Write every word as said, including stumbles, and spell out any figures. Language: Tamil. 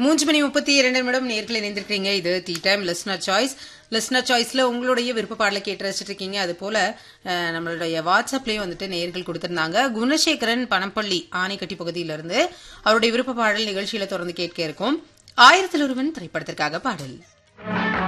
மூன்று மணி முப்பத்தி இரண்டு நிமிடம் நேர்களை இணைந்திருக்கீங்க. இது tea time listener choice. Listener சாய்ஸ்ல உங்களுடைய விருப்ப பாடலை கேட்டு ரசிச்சிட்டு இருக்கீங்க. அது போல நம்மளுடைய வாட்ஸ்அப்லயும் வந்துட்டு நேர்கள் கொடுத்திருந்தாங்க. குணசேகரன் பனப்பள்ளி ஆனைக்கட்டி பகுதியிலிருந்து அவருடைய விருப்ப பாடல் நிகழ்ச்சியில தொடர்ந்து கேட்க இருக்கும். ஆயிரத்தில் ஒருவன் திரைப்படத்திற்காக பாடல்.